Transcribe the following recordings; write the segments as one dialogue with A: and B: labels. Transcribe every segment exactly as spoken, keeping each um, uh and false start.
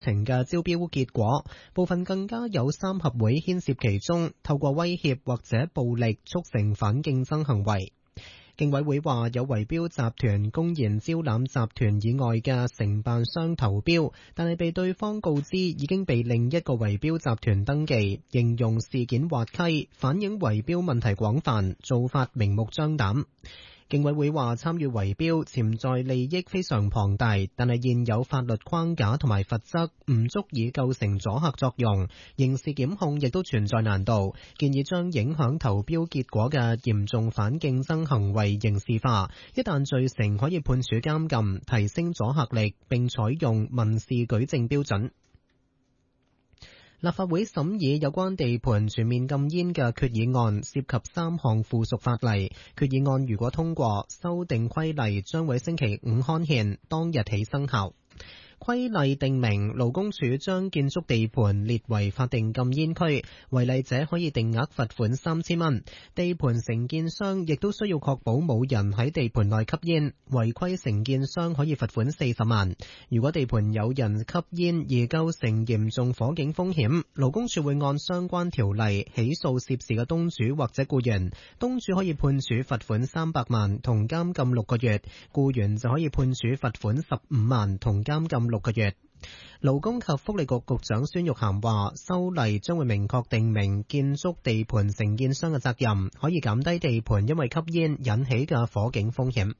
A: 情嘅招標結果，部分更加有三合會牽涉其中，透過威脅或者暴力促成反競爭行為。競委會話有圍標集團公然招攬集團以外嘅承辦商投標，但係被對方告知已經被另一個圍標集團登記，形容事件滑稽，反映圍標問題廣泛，做法明目張膽。競委會話參與圍標潛在利益非常龐大，但係現有法律框架同埋罰則唔足以構成阻嚇作用，刑事檢控亦都存在難度，建議將影響投標結果嘅嚴重反競爭行為刑事化，一旦罪成可以判處監禁，提升阻嚇力，並採用民事舉證標準。立法會審議有關地盤全面禁煙嘅決議案，涉及三項附屬法例。決議案如果通過，修訂規例將會星期五刊憲，當日起生效。規例定明，勞工處將建築地盤列為法定禁煙區，違例者可以定額罰款三千蚊。地盤承建商亦都需要確保冇人喺地盤內吸煙，違規承建商可以罰款四十萬。如果地盤有人吸煙而構成嚴重火警風險，勞工處會按相關條例起訴涉事嘅東主或者僱員，東主可以判處罰款三百萬同監禁六個月，僱員就可以判處罰款十五萬同監禁六個月。勞工及福利局局長孫玉菡話，修例將會明確定明建築地盤承建商嘅責任，可以減低地盤因為吸煙引起嘅火警風險。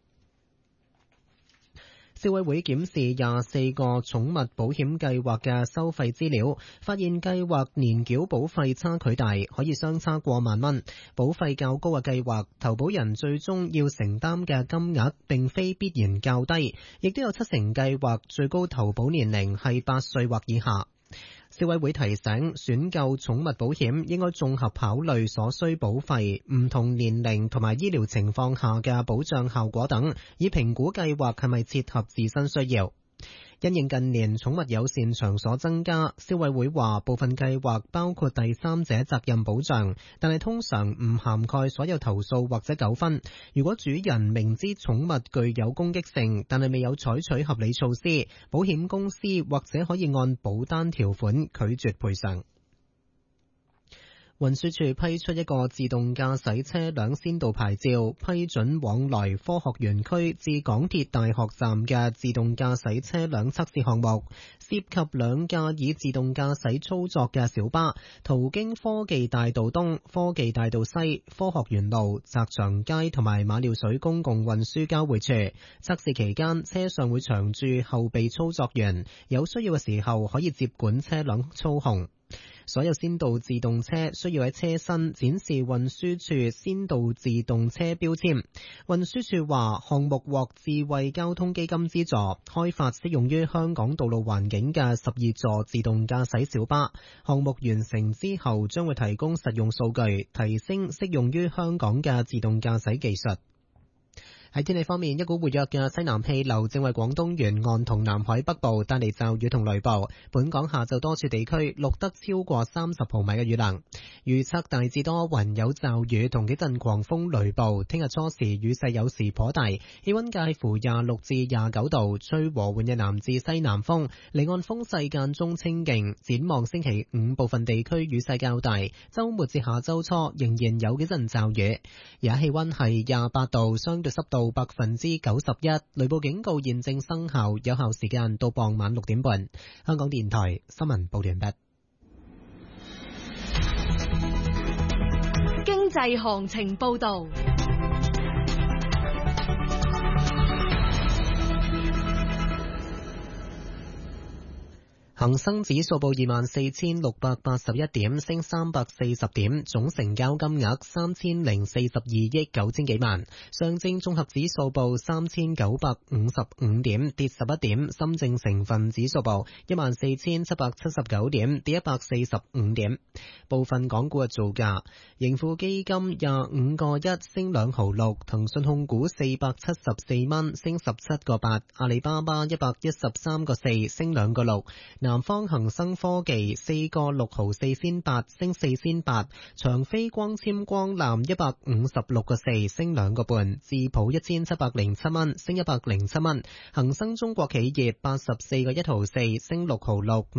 A: 消委會檢視廿四個寵物保險計劃嘅收費資料，發現計劃年繳保費差距大，可以相差過萬蚊。保費較高嘅計劃，投保人最終要承擔嘅金額並非必然較低，亦都有七成計劃最高投保年齡係八歲或以下。消委會提醒，選購寵物保險應該綜合考慮所需保費、唔同年齡同埋醫療情況下嘅保障效果等，以評估計劃係咪切合自身需要。因應近年寵物友善場所增加，消委會話部分計劃包括第三者責任保障，但係通常唔涵蓋所有投訴或者糾紛。如果主人明知寵物具有攻擊性，但係未有採取合理措施，保險公司或者可以按保單條款拒絕賠償。運輸署批出一個自動駕駛車輛先導牌照，批准往來科學園區至港鐵大學站嘅自動駕駛車輛測試項目，涉及兩架以自動駕駛操作嘅小巴，途經科技大道東、科技大道西、科學園路、澤祥街同埋馬料水公共運輸交匯處。測試期間，車上會長駐後備操作員，有需要嘅時候可以接管車輛操控。所有先導自動車需要喺車身展示運輸署先導自動車標籤。運輸署話，項目獲智慧交通基金資助，開發適用於香港道路環境嘅十二座自動駕駛小巴。項目完成之後，將會提供實用數據，提升適用於香港嘅自動駕駛技術。喺天氣方面，一股活躍嘅西南氣流正為廣東沿岸同南海北部帶嚟驟雨同雷暴。本港下晝多處地區錄得超過三十毫米嘅雨量。預測大致多雲有驟雨同幾陣狂風雷暴。聽日初時雨勢有時頗大，氣溫介乎廿六至廿九度，吹和緩嘅南至西南風，離岸風勢間中清勁。展望星期五部分地區雨勢較大，週末至下週初仍然有幾陣驟雨。而家氣溫係廿八度，相對濕度百分之九十一，雷暴警告現正生效，有效時間到傍晚六點半。香港電台新聞報完畢。
B: 經濟行情報道。
A: 恒生指數報二萬四千六百八十一點，升三百四十點，總成交金額三千零四十二億九千幾萬。上證綜合指數報三千九百五十五點，跌十一點。深證成分指數報一萬四千七百七十九點，跌一百四十五點。部分港股嘅造價：盈富基金廿五個一升兩毫六，騰訊控股四百七十四蚊升十七個八，阿里巴巴一百一十三個四升兩個六。南方恒生科技四個六毫四仙八升四仙八，長飛光纖光纜一百五十六個四升兩個半，智普一千七百零七蚊升一百零七蚊，恒生中國企業八十四個一毫四升六毫六。